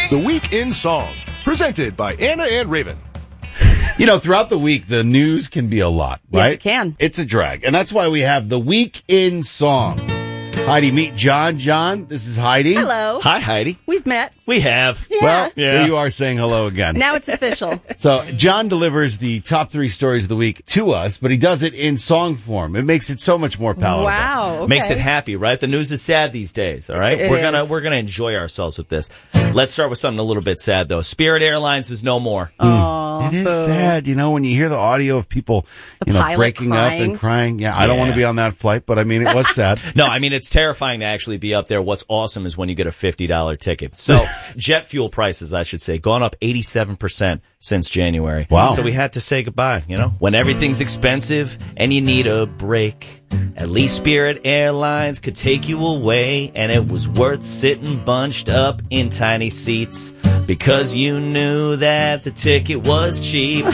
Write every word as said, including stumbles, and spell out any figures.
The Week in Song, presented by Anna and Raven. You know, throughout the week, the news can be a lot, right? Yes, it can. It's a drag. And that's why we have the Week in Song. Heidi, meet John. John, this is Heidi. Hello. Hi, Heidi. We've met. We have. Yeah. Well, Yeah. there you are saying hello again. Now it's official. So John delivers the top three stories of the week to us, but he does it in song form. It makes it so much more palatable. Wow. Okay. Makes it happy, right? The news is sad these days, all right? It we're gonna is. we're gonna enjoy ourselves with this. Let's start with something a little bit sad though. Spirit Airlines is no more. Aw, It is boo. sad, you know, when you hear the audio of people, The you know, pilot breaking crying. up and crying. Yeah, I don't Yeah. want to be on that flight, but I mean, it was sad. No, I mean, it's terrifying to actually be up there. What's awesome is when you get a fifty dollars ticket. So jet fuel prices, I should say, gone up eighty-seven percent since January. Wow. So we had to say goodbye, you know? When everything's expensive and you need a break, at least Spirit Airlines could take you away, and it was worth sitting bunched up in tiny seats because you knew that the ticket was cheap.